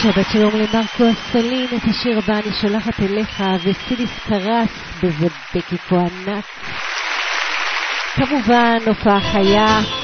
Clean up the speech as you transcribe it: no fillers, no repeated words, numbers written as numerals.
שבת שלום למרקו אסולין, את השיר הבא אני שולחת אליך, וסיליס קרס בזבקי כהנק. כמובן הופעה חיה.